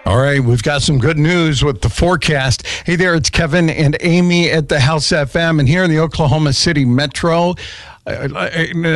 All right, we've got some good news with the forecast. Hey there, it's Kevin and Amy at the House FM, and here in the Oklahoma City Metro.